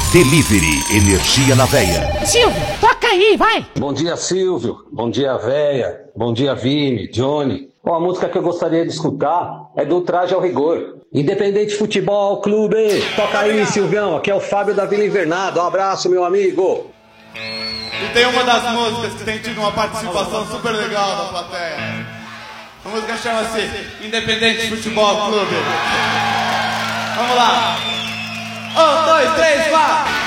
Delivery Energia na Veia. Silvio, toca aí, vai. Bom dia, Silvio. Bom dia, Véia. Bom dia, Vini, Johnny. Bom, a música que eu gostaria de escutar é do Traje ao Rigor. Independente Futebol Clube. Toca aí, Silvião. Aqui é o Fábio da Vila Invernada. Um abraço, meu amigo. E tem uma das músicas que tem tido uma participação super legal da plateia. A música chama-se Independente Futebol Clube. Vamos lá. 1, 2, 3, 4.